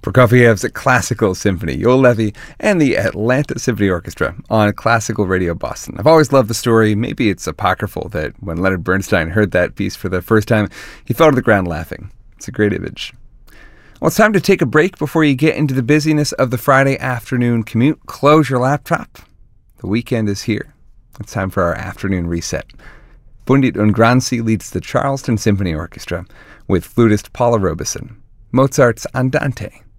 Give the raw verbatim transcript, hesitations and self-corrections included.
Prokofiev's Classical Symphony, Yo Levy, and the Atlanta Symphony Orchestra on Classical Radio Boston. I've always loved the story. Maybe it's apocryphal that when Leonard Bernstein heard that piece for the first time, he fell to the ground laughing. It's a great image. Well, it's time to take a break before you get into the busyness of the Friday afternoon commute. Close your laptop. The weekend is here. It's time for our afternoon reset. Bundit Ungranzi leads the Charleston Symphony Orchestra with flutist Paula Robeson. Mozart's Andante